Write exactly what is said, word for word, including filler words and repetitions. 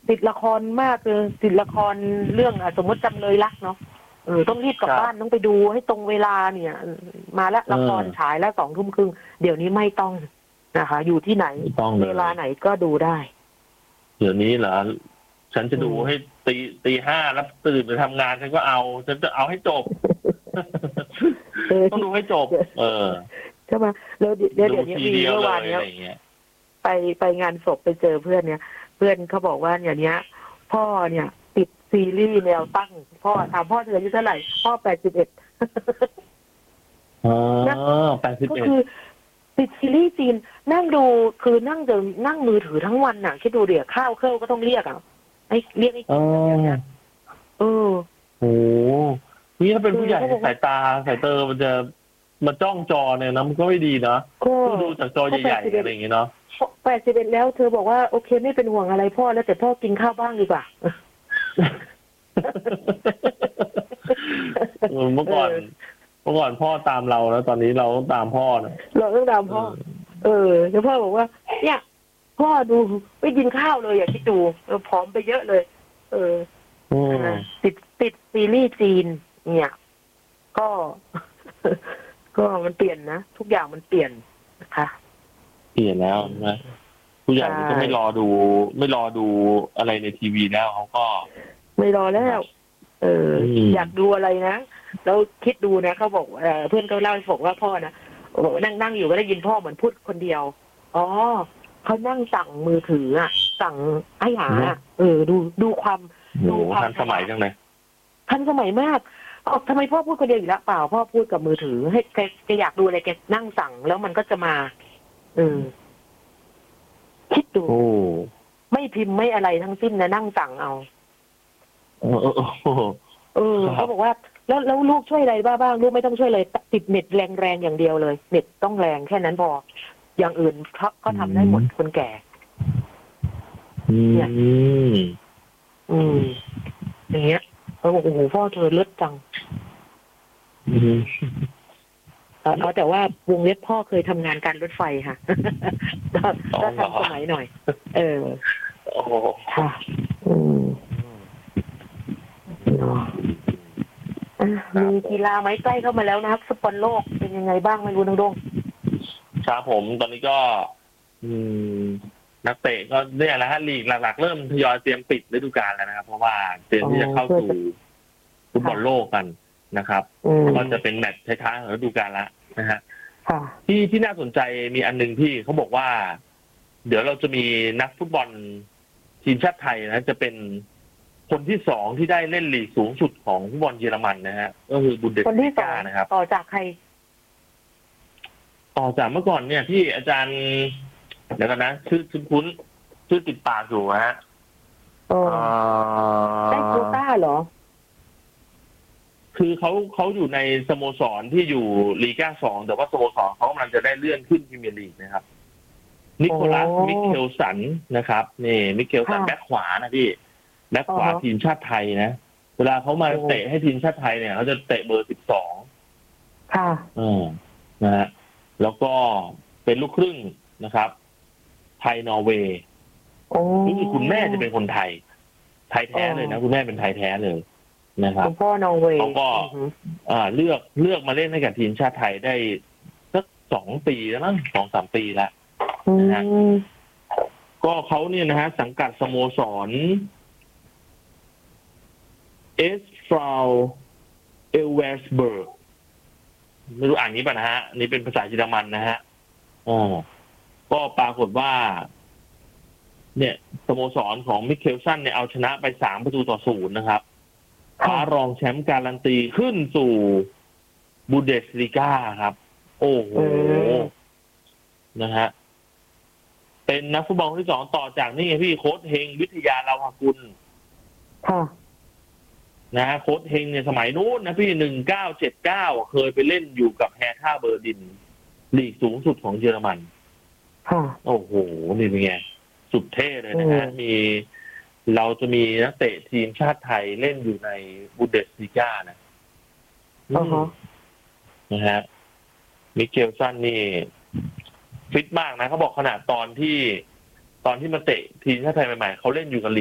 ติดละครมากเลยติดละครเรื่องสมมติจำเลยรักเนาะเออต้องรีบกลับบ้านต้องไปดูให้ตรงเวลาเนี่ยมาแล้วละครฉายแล้วสองทุ่มครึ่งเดี๋ยวนี้ไม่ต้องนะคะอยู่ที่ไหนเวลาไหนก็ดูได้เดี๋ยวนี้เหรอฉันจะดูให้ตีตีห้าแล้วตื่นไปทำงานฉันก็เอาฉันจะเอาให้จบต้องดูให้จบเออใช่ไหมแล้วเดี๋ยวเดี๋ยวนี้มีเมื่อวานเนี้ยไปไปงานศพไปเจอเพื่อนเนี่ยเพื่อนเขาบอกว่าอย่างเนี้ยพ่อเนี่ยติดซีรีส์แนวตั้งพ่อถามพ่อเธออายุเท่าไหร่พ่อแปดสิบเอ็ดอ๋อแปดสิบเอ็ดก็คือติดซีรีส์จีนนั่งดูคือนั่งเดินนั่งมือถือทั้งวันน่ะคิดดูเดี๋ยวข้าวเครื่องก็ต้องเรียกอ่ะไอ้เรียกไอ้กินอย่างเงี้ยเออโอ้นี่ถ้าเป็นผู้ใหญ่สายตาสายเตอมันจะมาจ้องจอเนี่ยนะมันก็ไม่ดีนะก็ดูจากจอใหญ่ๆอะไรอย่างเงี้ยเนาะแปดสิบเอ็ดแล้วเธอบอกว่าโอเคไม่เป็นห่วงอะไรพ่อแล้วแต่พ่อกินข้าวบ้างดีกว่าเมื่อก่อนเมื่อก่อนพ่อตามเราแล้วตอนนี้เราต้องตามพ่อนะเราต้องตามพ่อเออแล้วพ่อบอกว่าเนี่ยพ่อดูไม่กินข้าวเลยอย่าคิดดูเราผอมไปเยอะเลยเออติดติดซีรีส์จีนเนี่ยก็ก็มันเปลี่ยนนะทุกอย่างมันเปลี่ยนนะคะเปลี่ยนแล้วนะผู้ใหญ่จะไม่รอดูไม่รอดูอะไรในทีวีแล้วเขาก็ไม่รอแล้วเอออยากดูอะไรนะแล้วคิดดูนะเขาบอกเพื่อนเขาเล่าให้ฟังว่าพ่อนะนั่งนั่งอยู่ก็ได้ยินพ่อเหมือนพูดคนเดียวอ๋อเขานั่งสั่งมือถืออ่ะสั่งไอ้หาเออดูดูความดูความทันสมัยจังเลยทันสมัยมากอ๋อทำไมพ่อพูดคนเดียวอีกแล้วเปล่าพ่อพูดกับมือถือให้แกแกอยากดูอะไรแกนั่งสั่งแล้วมันก็จะมาเออคิดดูไม่พิมพ์ไม่อะไรทั้งสิ้นนะนั่งสั่งเอาเออเขาบอกว่าแล้วแล้วลูกช่วยอะไรบ้างบ้างลูกไม่ต้องช่วยเลยติดเน็ตแรงๆอย่างเดียวเลยเน็ตต้องแรงแค่นั้นพออย่างอื่นเขาก็ทำได้หมดคนแก่เนี่ยอืมอย่างเงี้ยเขาบอกโอ้โหพ่อเธอเลิศจังเอาแต่ว่าวงเล็บพ่อเคยทำงานการรถไฟค่ะก็ทันสมัยหน่อยเออโอ้ค่ะอืมมีกีฬาไหมใกล้เข้ามาแล้วนะครับฟุตบอลโลกเป็นยังไงบ้างไม่รู้น้องดงครับผมตอนนี้ก็นักเตะก็เนี่ยแหละฮะลีกหลักๆเริ่มทยอยเตรียมปิดฤดูกาลแล้วนะครับเพราะว่าเตรียมที่จะเข้าสู่ฟุตบอลโลกกันนะครับก็จะเป็นแมตช์ท้ายๆของฤดูกาลแล้วนะฮะที่ที่น่าสนใจมีอันนึงที่เขาบอกว่าเดี๋ยวเราจะมีนักฟุตบอลทีมชาติไทยนะจะเป็นคนที่สองที่ได้เล่นลีกสูงสุดของฟุตบอลเยอรมันนะฮะก็คือบุนเดสลีก้านะครับต่อจากใครต่อจากเมื่อก่อนเนี่ยที่อาจารย์เดี๋ยวกันนะชื่อคุ้นชื่อติดปากอยู่ฮะได้โควต้าเหรอคือเขาเขาอยู่ในสโมสรที่อยู่ลีก้าสองแต่ว่าสโมสรเขากำลังจะได้เลื่อนขึ้นพรีเมียร์ลีกนะครับนิโคลัสมิเคลสันนะครับนี่มิเคลสันแบ็คขวานะพี่แบ็คขวาทีมชาติไทยนะเวลาเขามาเตะให้ทีมชาติไทยเนี่ยเขาจะเตะเบอร์สิบสองค่ะอืมนะฮะแล้วก็เป็นลูกครึ่งนะครับไทยนอร์เวย์รู้สึกคุณแม่จะเป็นคนไทยไทยแท้เลยนะคุณแม่เป็นไทยแท้เลยนะครับคุณพ่อนอร์เวย์เขาก็อ่าเลือกเลือกมาเล่นให้กับทีมชาติไทยได้สักสองปีแล้วมั้งสองสามปีแล้วนะฮะก็เขาเนี่ยนะฮะสังกัดสโมสรเอสฟราวเอลเวสเบิร์กไม่รู้อ่านนี้ป่ะนะฮะนี่เป็นภาษาเยอรมันนะฮะอ๋อก็ปรากฏว่าเนี่ยสโมสรของมิเคลสันเนี่ยเอาชนะไปสามประตูต่อศูนย์นะครับคว้ารองแชมป์การันตีขึ้นสู่บูเดสลีกาครับโอ้โหนะฮะเป็นนักฟุตบอลที่สองต่อจากนี่ไงพี่โค้ชเฮงวิทยาลาวกุลค่ะนะฮะโค้ชเฮงเนี่ยสมัยนู้นนะพี่หนึ่งเก้าเจ็ดเก้าเคยไปเล่นอยู่กับแฮท่าเบอร์ดินลีกสูงสุดของเยอรมันค่ะโอ้โหนี่เป็นไงสุดเท่เลยนะฮะมีเราจะมีนักเตะทีมชาติไทยเล่นอยู่ในบูเดสลีกานะนะฮะมิเคลสันนี่ฟิตมากนะเขาบอกขนาดตอนที่ตอนที่มาเตะทีมชาติไทยใหม่ๆเขาเล่นอยู่กับลี